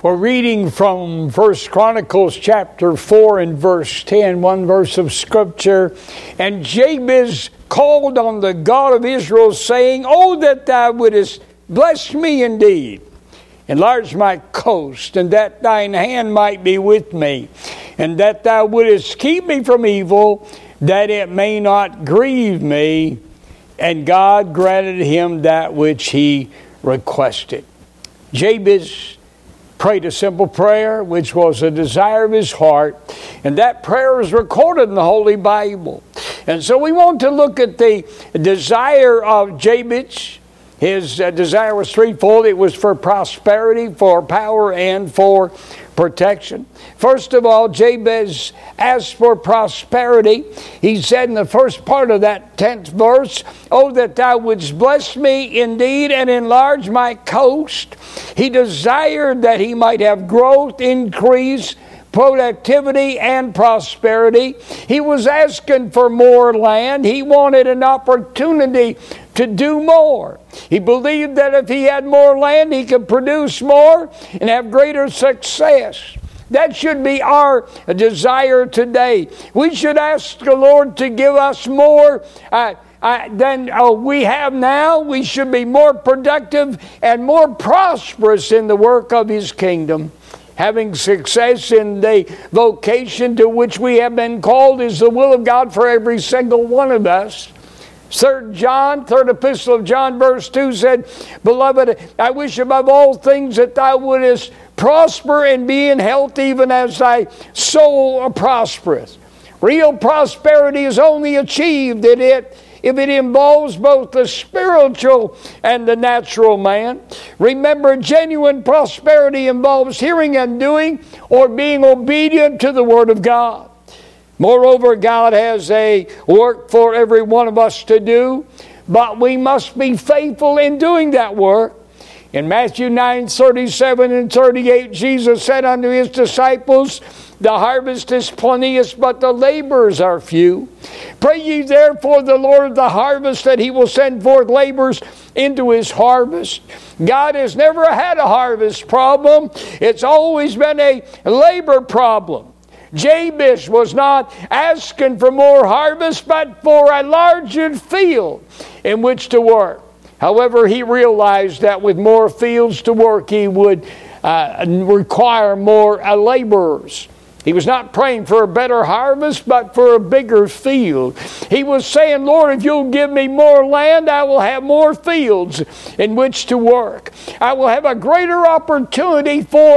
We're reading from 1 Chronicles chapter 4 and verse 10, one verse of Scripture. And Jabez called on the God of Israel, saying, "Oh, that thou wouldest bless me indeed, enlarge my coast, and that thine hand might be with me, and that thou wouldest keep me from evil, that it may not grieve me." And God granted him that which he requested. Jabez prayed a simple prayer, which was a desire of his heart, and that prayer is recorded in the Holy Bible. And so we want to look at the desire of Jabez. His desire was threefold. It was for prosperity, for power, and for protection. First of all, Jabez asked for prosperity. He said in the first part of that 10th verse, "Oh, that thou wouldst bless me indeed and enlarge my coast." He desired that he might have growth, increase, productivity, and prosperity. He was asking for more land. He wanted an opportunity to do more. He believed that if he had more land, he could produce more and have greater success. That should be our desire today. We should ask the Lord to give us more than we have now. We should be more productive and more prosperous in the work of His kingdom. Having success in the vocation to which we have been called is the will of God for every single one of us. Third epistle of John, verse 2 said, "Beloved, I wish above all things that thou wouldest prosper and be in health, even as thy soul prospereth." Real prosperity is only achieved if it involves both the spiritual and the natural man. Remember, genuine prosperity involves hearing and doing or being obedient to the Word of God. Moreover, God has a work for every one of us to do, but we must be faithful in doing that work. In Matthew 9:37 and 38, Jesus said unto His disciples, "The harvest is plenteous, but the laborers are few. Pray ye therefore the Lord of the harvest that He will send forth laborers into His harvest." God has never had a harvest problem. It's always been a labor problem. Jabez was not asking for more harvest, but for a larger field in which to work. However, he realized that with more fields to work, he would require more laborers. He was not praying for a better harvest, but for a bigger field. He was saying, "Lord, if you'll give me more land, I will have more fields in which to work. I will have a greater opportunity for